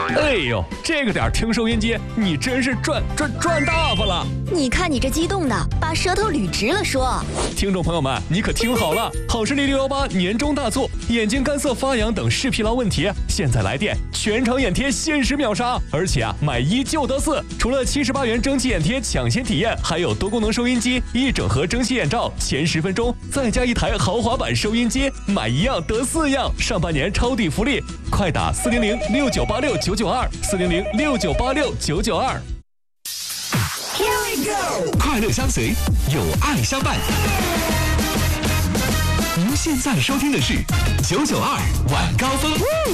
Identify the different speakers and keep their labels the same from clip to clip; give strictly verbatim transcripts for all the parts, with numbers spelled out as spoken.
Speaker 1: 哎呦，这个点听收音机，你真是赚赚赚大发了！
Speaker 2: 你看你这激动的，把舌头捋直了说。
Speaker 1: 听众朋友们，你可听好了，好视力六一八年终大促，眼睛干涩发痒等视疲劳问题，现在来电全场眼贴限时秒杀，而且啊，买一就得四。除了七十八元蒸汽眼贴抢先体验，还有多功能收音机、一整盒蒸汽眼罩，前十分钟再加一台豪华版收音机，买一样得四样，上半年抄底福利，快打四零零六九八六九九二四零零六九八六九九二。
Speaker 3: 快乐相随，有爱相伴。您现在收听的是九九二晚高峰。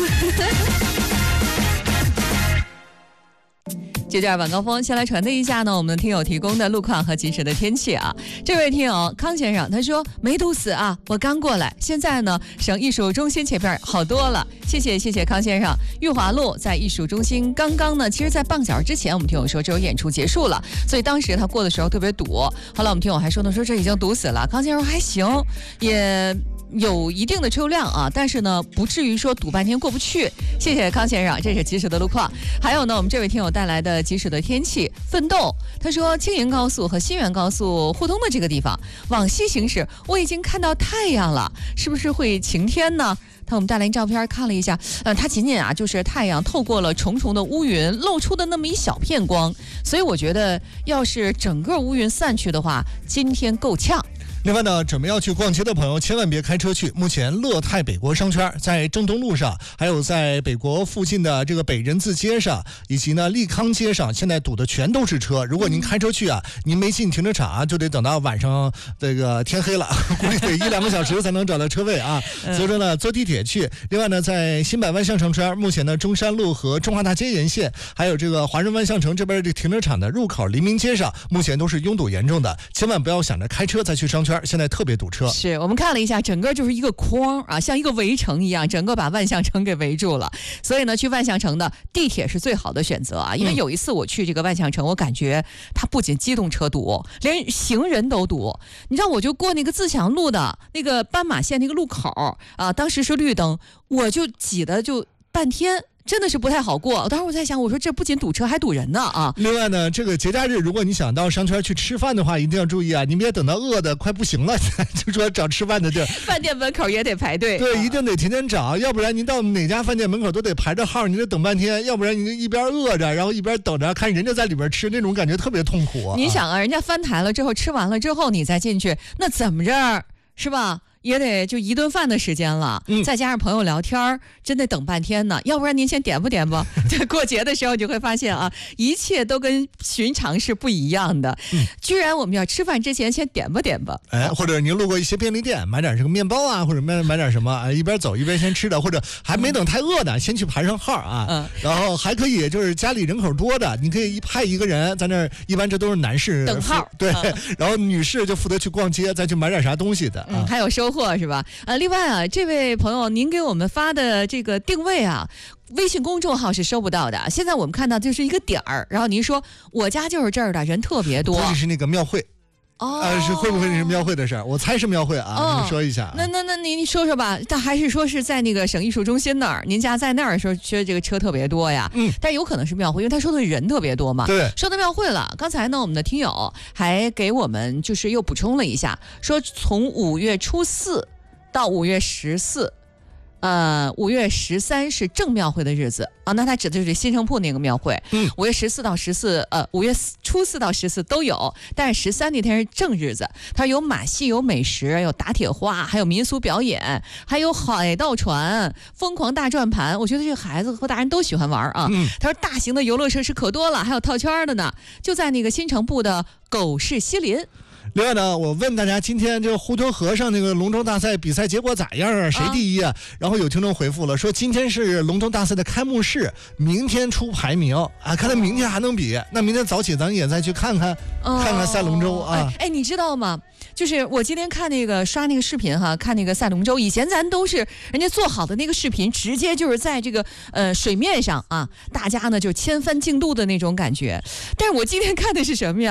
Speaker 4: 九九二晚高峰，先来传递一下呢，我们的听友提供的路况和及时的天气啊。这位听友康先生他说没堵死啊，我刚过来，现在呢省艺术中心前边好多了，谢谢谢谢康先生。裕华路在艺术中心，刚刚呢，其实在半个小时之前，我们听友说这有演出结束了，所以当时他过的时候特别堵。后来我们听友还说呢，说这已经堵死了。康先生说还行，也有一定的车辆啊，但是呢，不至于说堵半天过不去。谢谢康先生，这是及时的路况。还有呢，我们这位听友带来的及时的天气奋斗，他说青银高速和新源高速互通的这个地方，往西行驶，我已经看到太阳了，是不是会晴天呢？他我们带来照片看了一下，呃，它仅仅啊就是太阳透过了重重的乌云，露出的那么一小片光，所以我觉得要是整个乌云散去的话，今天够呛。
Speaker 5: 另外呢，准备要去逛街的朋友千万别开车去。目前乐泰北国商圈在正东路上，还有在北国附近的这个北人字街上，以及呢利康街上，现在堵的全都是车。如果您开车去啊，您没进停车场啊，就得等到晚上这个天黑了，估计得一两个小时才能找到车位啊。所以说呢，坐地铁去。另外呢，在新百万象城圈，目前呢中山路和中华大街沿线，还有这个华润万象城这边这停车场的入口黎明街上，目前都是拥堵严重的，千万不要想着开车再去商圈。现在特别堵车，
Speaker 4: 是我们看了一下，整个就是一个框啊，像一个围城一样，整个把万象城给围住了。所以呢，去万象城的地铁是最好的选择啊。因为有一次我去这个万象城，我感觉它不仅机动车堵，连行人都堵。你知道，我就过那个自强路的那个斑马线那个路口啊，当时是绿灯，我就挤得就半天。真的是不太好过，当时我在想，我说这不仅堵车还堵人呢啊！
Speaker 5: 另外呢，这个节假日如果你想到商圈去吃饭的话，一定要注意啊，你别等到饿的快不行了，就说找吃饭的地儿，
Speaker 4: 饭店门口也得排队。
Speaker 5: 对，一定得天天找，要不然您到哪家饭店门口都得排着号，你得等半天，要不然你一边饿着，然后一边等着看人家在里边吃，那种感觉特别痛苦啊。
Speaker 4: 你想啊，人家翻台了之后，吃完了之后你再进去，那怎么着是吧？也得就一顿饭的时间了，嗯，再加上朋友聊天，真得等半天呢。要不然您先点不点吧？这过节的时候你就会发现啊，一切都跟寻常是不一样的。嗯，居然我们要吃饭之前先点吧点吧，
Speaker 5: 哎，或者您路过一些便利店，买点这个面包啊，或者买买点什么啊，一边走一边先吃的，或者还没等太饿呢，先去排上号啊。嗯，然后还可以就是家里人口多的，你可以派一个人在那儿，一般这都是男士
Speaker 4: 等号，
Speaker 5: 对，嗯，然后女士就负责去逛街，再去买点啥东西的啊。
Speaker 4: 嗯，还有收获。是吧？呃，另外啊，这位朋友，您给我们发的这个定位啊，微信公众号是收不到的。现在我们看到就是一个点儿，然后您说我家就是这儿的，人特别多，
Speaker 5: 估计是那个庙会。哦，呃，是会不会是庙会的事儿？我猜是庙会啊，哦，你说一下。
Speaker 4: 那那那您说说吧，但还是说是在那个省艺术中心那儿，您家在那儿的时候，觉得这个车特别多呀？嗯，但有可能是庙会，因为他说的人特别多嘛。
Speaker 5: 对，
Speaker 4: 说到庙会了。刚才呢，我们的听友还给我们就是又补充了一下，说从五月初四到五月十四。呃，五月十三是正庙会的日子啊，那它指的就是新城铺那个庙会。嗯，五月十四到十四，呃，五月初四到十四都有，但是十三那天是正日子，它有马戏、有美食、有打铁花，还有民俗表演，还有海盗船、疯狂大转盘。我觉得这个孩子和大人都喜欢玩啊。嗯，他说大型的游乐设施可多了，还有套圈的呢，就在那个新城铺的狗市西林。
Speaker 5: 另外呢，我问大家今天这个滹沱河上那个龙舟大赛比赛结果咋样啊？谁第一啊？然后有听众回复了，说今天是龙舟大赛的开幕式，明天出排名啊，看来明天还能比。那明天早起咱也再去看看，哦，看看赛龙舟啊。
Speaker 4: 哎，哎你知道吗？就是我今天看那个刷那个视频哈，看那个赛龙舟，以前咱都是人家做好的那个视频，直接就是在这个呃水面上啊，大家呢就千帆竞渡的那种感觉。但是我今天看的是什么呀？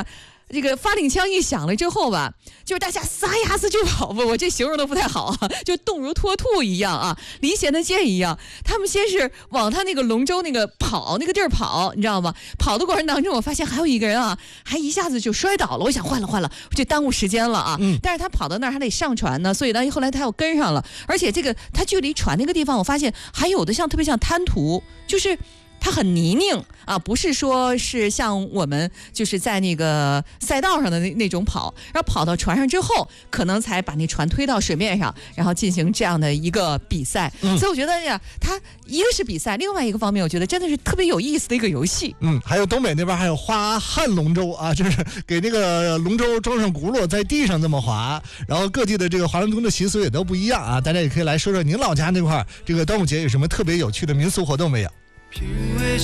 Speaker 4: 这个发令枪一响了之后吧，就是大家撒丫子就跑吧，我这形容的不太好啊，就动如脱兔一样啊，离弦的箭一样。他们先是往他那个龙舟那个跑那个地儿跑，你知道吗？跑的过程当中，我发现还有一个人啊，还一下子就摔倒了。我想换了换了，这耽误时间了啊。嗯。但是他跑到那儿还得上船呢，所以呢，后来他又跟上了。而且这个他距离船那个地方，我发现还有的像特别像滩涂，就是它很泥泞啊，不是说是像我们就是在那个赛道上的那那种跑，然后跑到船上之后，可能才把那船推到水面上，然后进行这样的一个比赛。嗯、所以我觉得呀，它一个是比赛，另外一个方面，我觉得真的是特别有意思的一个游戏。
Speaker 5: 嗯，还有东北那边还有划旱龙舟啊，就是给那个龙舟装上轱辘，在地上这么划。然后各地的这个划龙舟的习俗也都不一样啊，大家也可以来说说您老家那块这个端午节有什么特别有趣的民俗活动没有？品味